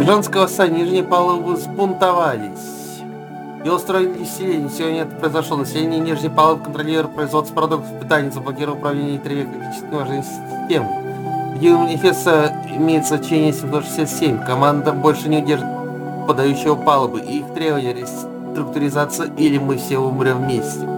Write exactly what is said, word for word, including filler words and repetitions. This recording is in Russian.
Гражданское восстание нижней палубы взбунтовались и устроили селение. Сегодня это произошло. Население нижней палубы контролирует производство продуктов питания, заблокировало управление три критически важной системы. Где манифеста имеет значение семьсот шестьдесят семь. Команда больше не удержит подающего палубы и их требования реструктуризация или мы все умрем вместе.